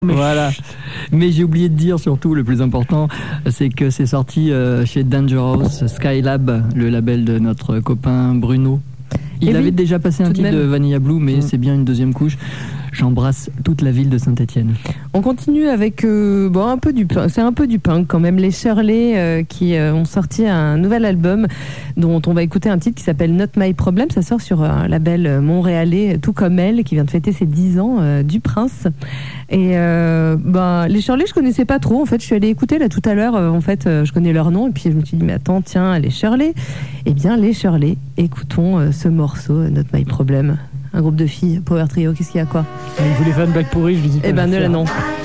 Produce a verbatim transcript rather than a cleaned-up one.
Mais voilà. chut. Mais j'ai oublié de dire surtout le plus important, c'est que c'est sorti euh, chez Dangerous Skylab, le label de notre copain Bruno. Il Et avait oui, déjà passé un tout de titre de même. Vanilla Blue, mais Mm. c'est bien une deuxième couche. J'embrasse toute la ville de Saint-Étienne. On continue avec euh, bon, un peu du punk. C'est un peu du punk quand même. Les Shirley euh, qui euh, ont sorti un nouvel album dont on va écouter un titre qui s'appelle Not My Problem. Ça sort sur un label montréalais, tout comme elle, qui vient de fêter ses dix ans, euh, du Prince. Et euh, ben, les Shirley, je connaissais pas trop. En fait, je suis allée écouter là tout à l'heure. Euh, en fait, euh, je connais leur nom et puis je me suis dit mais attends, tiens, les Shirley. Eh bien, les Shirley. Écoutons euh, ce morceau, euh, Not My Problem. Un groupe de filles, Power Trio. Qu'est-ce qu'il y a quoi? Il voulait faire une blague pourrie, je lui dis. Eh ben, ne la non.